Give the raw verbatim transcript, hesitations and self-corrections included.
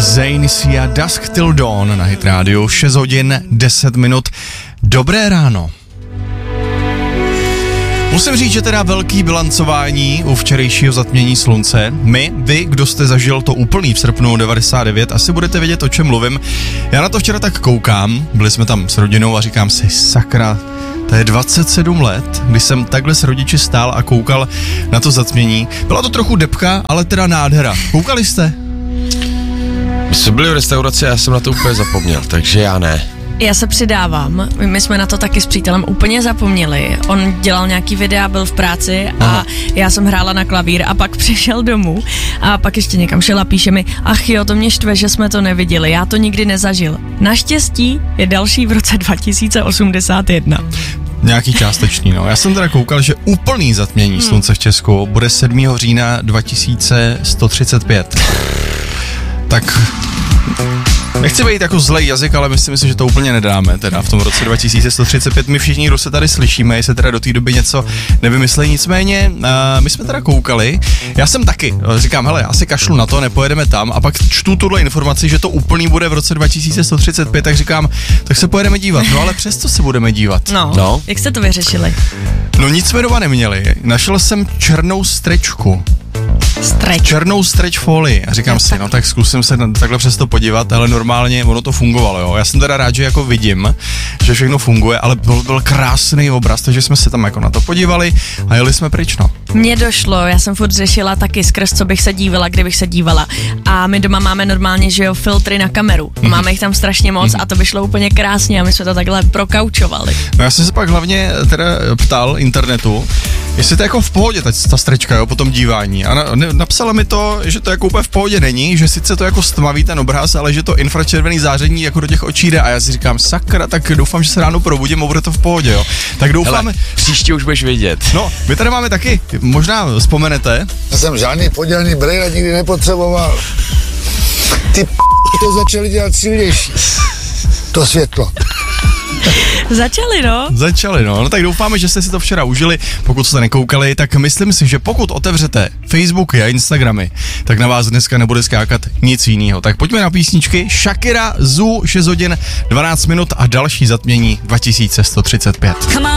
Zayn Sia Dusk Till Dawn na Hit Radio, šest hodin deset minut. Dobré ráno. Musím říct, že teda velký bilancování u včerejšího zatmění slunce. My, vy, kdo jste zažil to úplný v srpnu devadesát devět, asi budete vědět, o čem mluvím. Já na to včera tak koukám, byli jsme tam s rodinou a říkám si, sakra, to je dvacet sedm let, kdy jsem takhle s rodiči stál a koukal na to zatmění. Byla to trochu depka, ale teda nádhera. Koukali jste? My jsme byli v restauraci a já jsem na to úplně zapomněl, takže já ne. Já se přidávám, my jsme na to taky s přítelem úplně zapomněli. On dělal nějaký videa, byl v práci a Aha. já jsem hrála na klavír a pak přišel domů a pak ještě někam šel a píše mi, ach jo, to mě štve, že jsme to neviděli, já to nikdy nezažil. Naštěstí je další v roce dva tisíce osmdesát jedna. Nějaký částečný, no. Já jsem teda koukal, že úplný zatmění hmm. slunce v Česku bude sedmého října dva tisíce sto třicet pět. Tak... Nechci být jako zlej jazyk, ale myslím si, že to úplně nedáme, teda v tom roce dva tisíce sto třicet pět. My všichni, kdo se tady slyšíme, jestli teda do té doby něco nevymyslejí. Nicméně, uh, my jsme teda koukali, já jsem taky, říkám, hele, já si kašlu na to, nepojedeme tam a pak čtu tuhle informaci, že to úplný bude v roce dva tisíce sto třicet pět, tak říkám, tak se pojedeme dívat. No ale přesto se budeme dívat. No, no. Jak jste to vyřešili? No nic jsme doma neměli, našel jsem černou strečku. Stretch. Černou stretch folii. A říkám no, si, tak. no tak zkusím se takhle přes to podívat, ale normálně ono to fungovalo, jo. Já jsem teda rád, že jako vidím, že všechno funguje, ale byl, byl krásný obraz, takže jsme se tam jako na to podívali a jeli jsme pryč, no. Mně došlo, já jsem furt řešila taky skrz, co bych se dívala, kdybych se dívala. A my doma máme normálně, že jo, filtry na kameru. Mm-hmm. Máme jich tam strašně moc mm-hmm. a to by šlo úplně krásně a my jsme to takhle prokaučovali. No já jsem se pak hlavně teda ptal internetu, jestli to je jako v pohodě ta, ta strečka, jo, po tom dívání. A na, napsala mi to, že to jako úplně v pohodě není, že sice to jako stmaví ten obraz, ale že to infračervený záření jako do těch očí jde a já si říkám, sakra, tak doufám, že se ráno probudím a bude to v pohodě, jo. Tak doufám. Hele, příště už budeš vědět. No, my tady máme taky, možná vzpomenete. Já jsem žádný podělný brejle nikdy nepotřeboval. Ty p*** to začali dělat silnější. To světlo. Začali, no. Začali, no. No tak doufáme, že jste si to včera užili. Pokud jste nekoukali, tak myslím si, že pokud otevřete Facebooky a Instagramy, tak na vás dneska nebude skákat nic jiného. Tak pojďme na písničky. Shakira, Zoo, šest hodin dvanáct minut a další zatmění dva tisíce sto třicet pět.